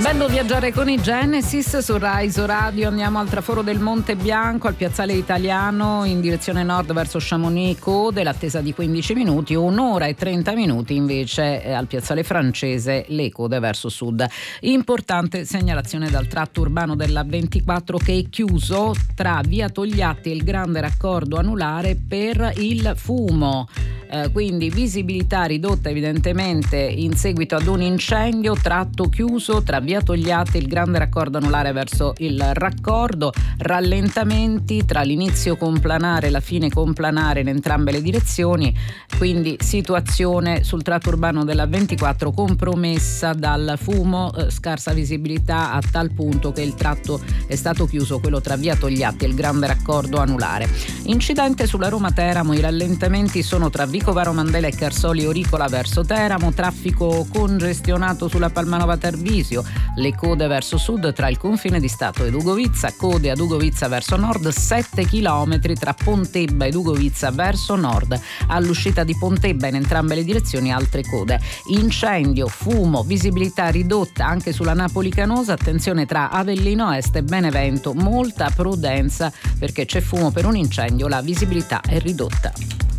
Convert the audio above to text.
Bello viaggiare con i Genesis su Rai Radio. Andiamo al traforo del Monte Bianco, al piazzale italiano in direzione nord verso Chamonix, code, l'attesa di 15 minuti, 1 ora e 30 minuti invece al piazzale francese, le code verso sud. Importante segnalazione dal tratto urbano della 24 che è chiuso tra via Togliatti e il grande raccordo anulare per il fumo. Quindi visibilità ridotta evidentemente in seguito ad un incendio, tratto chiuso tra via Togliatti e il grande raccordo anulare verso il raccordo, rallentamenti tra l'inizio complanare e la fine complanare in entrambe le direzioni, quindi situazione sul tratto urbano della 24 compromessa dal fumo, scarsa visibilità a tal punto che il tratto è stato chiuso, quello tra via Togliatti e il grande raccordo anulare. Incidente sulla Roma-Teramo, i rallentamenti sono tra Vicovaro Mandela e Carsoli Oricola verso Teramo, traffico congestionato sulla Palmanova Tarvisio, le code verso sud tra il confine di Stato ed Ugovizza, code ad Ugovizza verso nord, 7 km tra Pontebba ed Ugovizza verso nord, all'uscita di Pontebba in entrambe le direzioni altre code. Incendio, fumo, visibilità ridotta anche sulla Napoli Canosa, attenzione tra Avellino Est e Benevento, molta prudenza perché c'è fumo per un incendio, la visibilità è ridotta.